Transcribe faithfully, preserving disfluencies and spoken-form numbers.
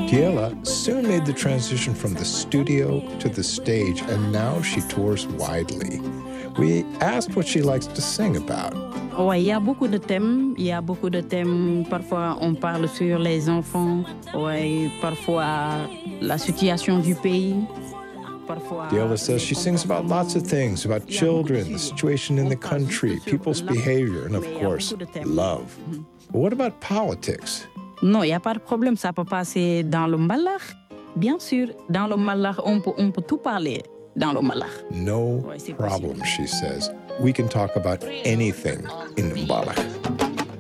Diela soon made the transition from the studio to the stage, and now she tours widely. We asked what she likes to sing about. Oui, il y a beaucoup de thèmes. Il y a beaucoup de thèmes. Parfois, on parle sur les enfants. Oui, parfois, la situation du pays. Diela says she sings about lots of things, about children, the situation in the country, people's behavior, and of course, love. But what about politics? Non, il n'y a pas de problème. Ça peut passer dans le mbalax. Bien sûr, dans le mbalax, on peut, on peut tout parler dans le mbalax. No problem, she says. We can talk about anything in Mbalax.